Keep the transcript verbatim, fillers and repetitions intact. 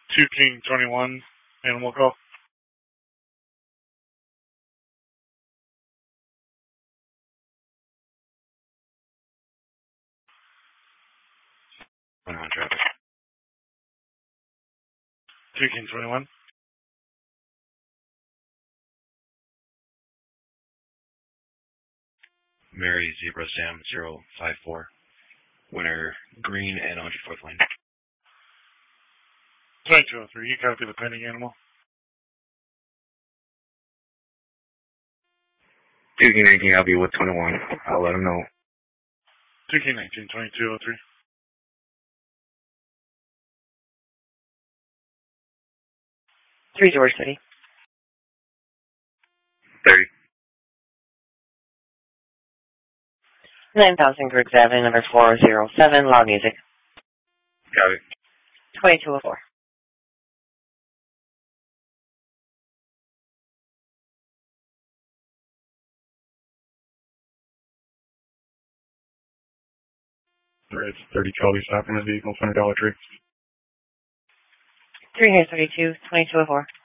two King twenty-one, animal call. one on traffic. two King twenty-one. Mary Zebra Sam zero five four. Winner green and on fourth lane. twenty-two oh three, you copy the pending animal. two King nineteen, I'll be with twenty-one. I'll let him know. two King nineteen, twenty-two oh three. three George City. thirty. nine thousand Griggs Avenue, number four oh seven, Loud Music. Got it. twenty-two oh four. It's thirty Charlie stopping the vehicle, front of Dollar Tree. three thirty-two, twenty-two oh four.